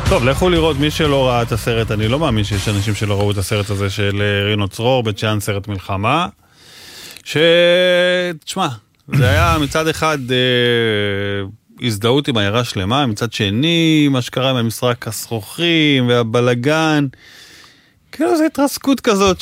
טוב, לכו לראות מי שלא ראה את הסרט, אני לא מאמין שיש אנשים שלא ראו את הסרט הזה של רינו צרור, בית שאן סרט מלחמה, תשמע, זה היה מצד אחד הזדהות עם העיירה שלמה, מצד שני, מה שקרה עם המשחק הסרוחים והבלגן, כאילו זו התרסקות כזאת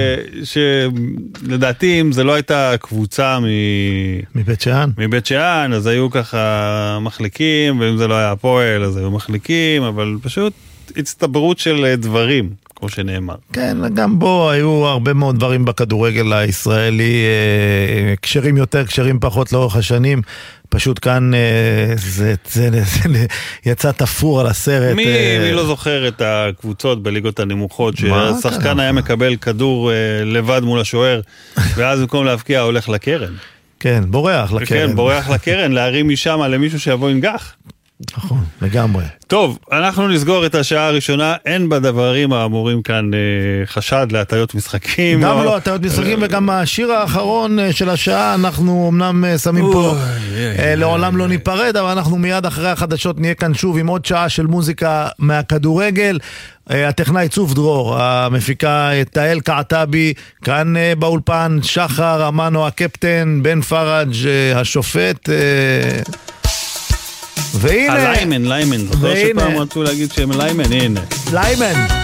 שלדעתי אם זה לא הייתה קבוצה מבית שאן, אז היו ככה מחליקים, ואם זה לא היה הפועל אז היו מחליקים, אבל פשוט הצטברות של דברים, כמו שנאמר. כן, גם בו היו הרבה מאוד דברים בכדורגל הישראלי, קשרים יותר, קשרים פחות לאורך השנים, פשוט כאן זה יצא תפור על הסרט. מי לא זוכר את הקבוצות בליגות הנמוכות, שהשחקן היה מקבל כדור לבד מול השוער, ואז במקום להפקיע הולך לקרן. כן, בורח לקרן. כן, בורח לקרן, להרים משם למישהו שיבוא ינגח. נכון, לגמרי. טוב, אנחנו נסגור את השעה הראשונה, אין בדברים האמורים כאן חשד להטיות משחקים. גם לא הטיות משחקים, וגם השיר האחרון של השעה, אנחנו אמנם שמים פה, לעולם לא ניפרד, אבל אנחנו מיד אחרי החדשות נהיה כאן שוב עם עוד שעה של מוזיקה מהכדורגל. הטכנאי צוף דרור, המפיקה תהל קעטבי, כאן באולפן שחר אמנו הקפטן, בן פרג' השופט, והנה ליימן, זוכר שפעם רצו להגיד שהם ליימן, הנה ליימן